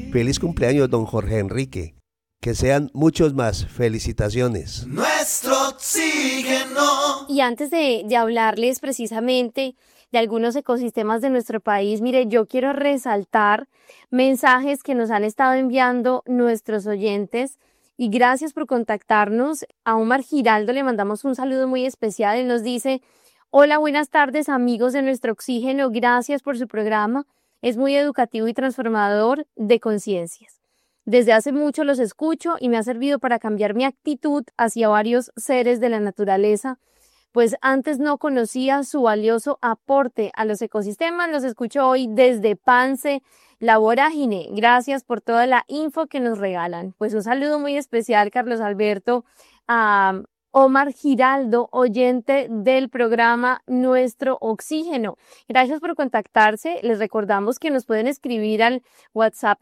Feliz cumpleaños, don Jorge Enrique. Que sean muchos más. Felicitaciones. Nuestro oxígeno. Y antes de hablarles precisamente de algunos ecosistemas de nuestro país, mire, yo quiero resaltar mensajes que nos han estado enviando nuestros oyentes y gracias por contactarnos. A Omar Giraldo le mandamos un saludo muy especial. Él nos dice: hola, buenas tardes amigos de Nuestro Oxígeno, gracias por su programa. Es muy educativo y transformador de conciencias. Desde hace mucho los escucho y me ha servido para cambiar mi actitud hacia varios seres de la naturaleza, pues antes no conocía su valioso aporte a los ecosistemas. Los escucho hoy desde Pance, La Vorágine. Gracias por toda la info que nos regalan. Pues un saludo muy especial, Carlos Alberto, a Omar Giraldo, oyente del programa Nuestro Oxígeno. Gracias por contactarse. Les recordamos que nos pueden escribir al WhatsApp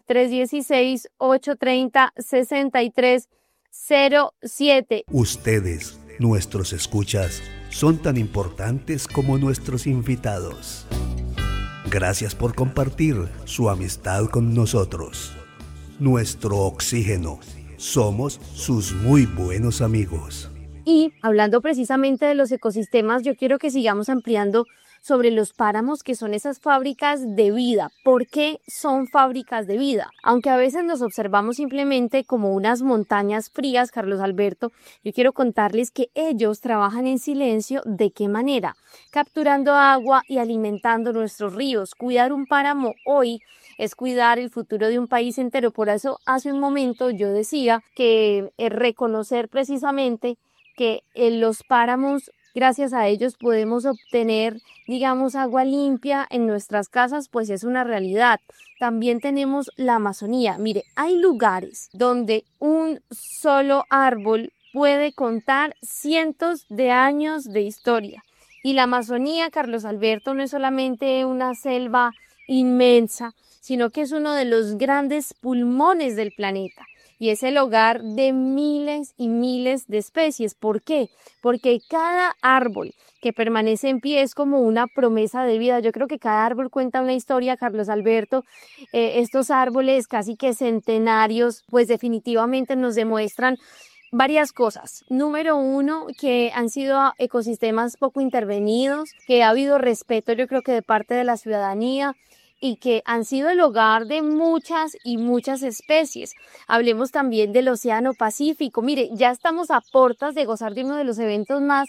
316-830-6307. Ustedes, nuestros escuchas, son tan importantes como nuestros invitados. Gracias por compartir su amistad con nosotros. Nuestro Oxígeno. Somos sus muy buenos amigos. Y hablando precisamente de los ecosistemas, yo quiero que sigamos ampliando sobre los páramos, que son esas fábricas de vida. ¿Por qué son fábricas de vida? Aunque a veces nos observamos simplemente como unas montañas frías, Carlos Alberto, yo quiero contarles que ellos trabajan en silencio. ¿De qué manera? Capturando agua y alimentando nuestros ríos. Cuidar un páramo hoy es cuidar el futuro de un país entero. Por eso hace un momento yo decía que reconocer precisamente que en los páramos, gracias a ellos podemos obtener, digamos, agua limpia en nuestras casas, pues es una realidad. También tenemos la Amazonía. Mire, hay lugares donde un solo árbol puede contar cientos de años de historia. Y la Amazonía, Carlos Alberto, no es solamente una selva inmensa, sino que es uno de los grandes pulmones del planeta. Y es el hogar de miles y miles de especies. ¿Por qué? Porque cada árbol que permanece en pie es como una promesa de vida. Yo creo que cada árbol cuenta una historia, Carlos Alberto. Estos árboles casi que centenarios, pues definitivamente nos demuestran varias cosas. Número uno, que han sido ecosistemas poco intervenidos, que ha habido respeto, yo creo que de parte de la ciudadanía, y que han sido el hogar de muchas y muchas especies. Hablemos también del Océano Pacífico. Mire, ya estamos a puertas de gozar de uno de los eventos más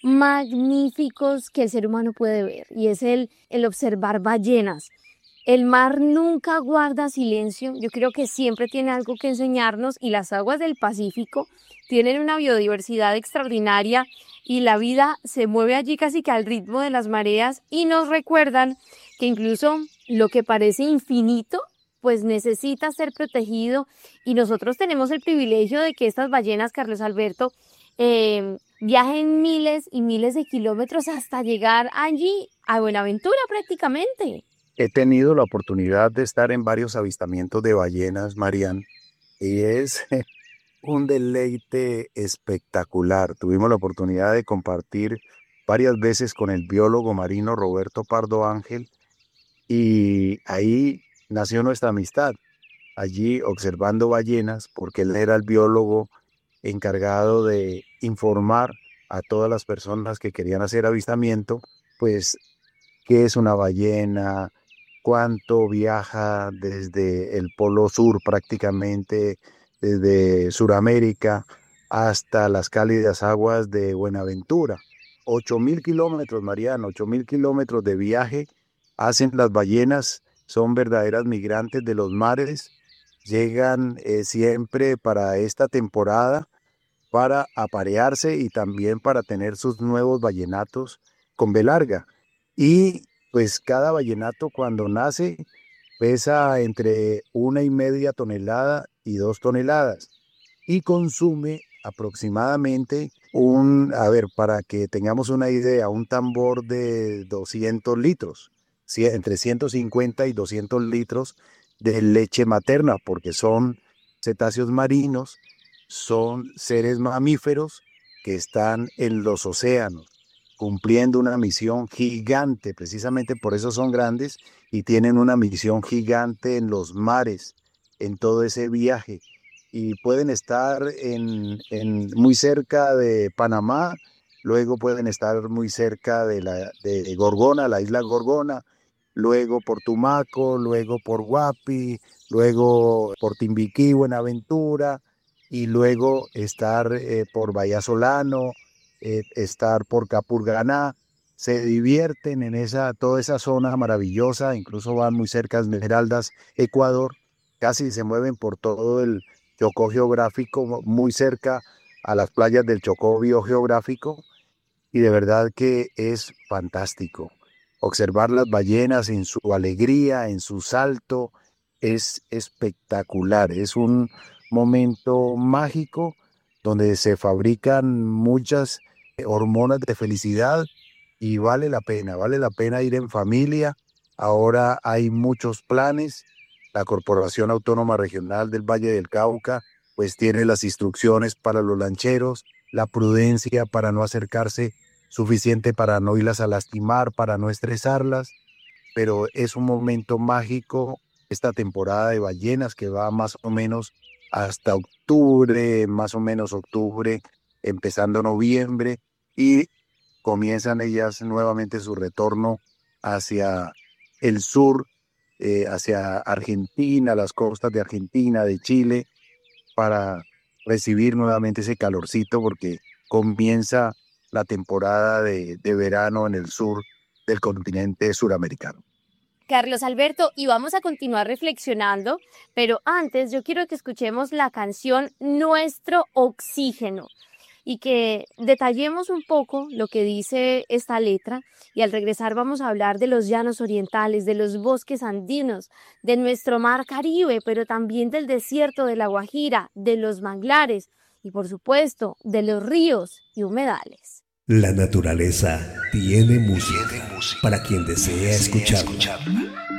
magníficos que el ser humano puede ver, y es el observar ballenas. El mar nunca guarda silencio. Yo creo que siempre tiene algo que enseñarnos, y las aguas del Pacífico tienen una biodiversidad extraordinaria y la vida se mueve allí casi que al ritmo de las mareas, y nos recuerdan que incluso lo que parece infinito pues necesita ser protegido, y nosotros tenemos el privilegio de que estas ballenas, Carlos Alberto, viajen miles y miles de kilómetros hasta llegar allí a Buenaventura prácticamente. He tenido la oportunidad de estar en varios avistamientos de ballenas, Marian, y es un deleite espectacular. Tuvimos la oportunidad de compartir varias veces con el biólogo marino Roberto Pardo Ángel, y ahí nació nuestra amistad, allí observando ballenas, porque él era el biólogo encargado de informar a todas las personas que querían hacer avistamiento, pues qué es una ballena, cuánto viaja desde el Polo Sur prácticamente, desde Sudamérica hasta las cálidas aguas de Buenaventura. 8.000 kilómetros, Mariano, 8.000 kilómetros de viaje hacen las ballenas. Son verdaderas migrantes de los mares. Llegan siempre para esta temporada para aparearse y también para tener sus nuevos ballenatos con B larga. Y pues cada ballenato cuando nace pesa entre 1,5 tonelada y 2 toneladas y consume aproximadamente para que tengamos una idea, un tambor de 200 litros, entre 150 y 200 litros de leche materna, porque son cetáceos marinos, son seres mamíferos que están en los océanos, cumpliendo una misión gigante. Precisamente por eso son grandes y tienen una misión gigante en los mares, en todo ese viaje. Y pueden estar muy cerca de Panamá, luego pueden estar muy cerca de Gorgona, la isla Gorgona, luego por Tumaco, luego por Guapi, luego por Timbiquí, Buenaventura, y luego estar por Bahía Solano, estar por Capurganá. Se divierten en toda esa zona maravillosa, incluso van muy cerca de Esmeraldas, Ecuador, casi se mueven por todo el Chocó geográfico, muy cerca a las playas del Chocó biogeográfico, y de verdad que es fantástico. Observar las ballenas en su alegría, en su salto, es espectacular. Es un momento mágico donde se fabrican muchas hormonas de felicidad y vale la pena ir en familia. Ahora hay muchos planes. La Corporación Autónoma Regional del Valle del Cauca pues tiene las instrucciones para los lancheros, la prudencia para no acercarse suficiente para no irlas a lastimar, para no estresarlas, pero es un momento mágico esta temporada de ballenas que va más o menos hasta octubre, más o menos octubre, empezando noviembre, y comienzan ellas nuevamente su retorno hacia el sur, hacia Argentina, las costas de Argentina, de Chile, para recibir nuevamente ese calorcito, porque comienza la temporada de verano en el sur del continente suramericano. Carlos Alberto, y vamos a continuar reflexionando, pero antes yo quiero que escuchemos la canción Nuestro Oxígeno y que detallemos un poco lo que dice esta letra, y al regresar vamos a hablar de los llanos orientales, de los bosques andinos, de nuestro mar Caribe, pero también del desierto de La Guajira, de los manglares y por supuesto de los ríos y humedales. La naturaleza tiene música para quien desea escucharla.